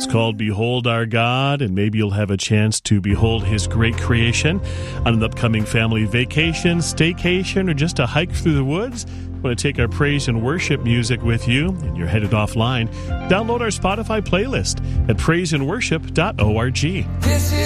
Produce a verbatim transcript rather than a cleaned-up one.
It's called Behold Our God, and maybe you'll have a chance to behold His great creation on an upcoming family vacation, staycation, or just a hike through the woods. Want to take our praise and worship music with you, and you're headed offline. Download our Spotify playlist at praise and worship dot org.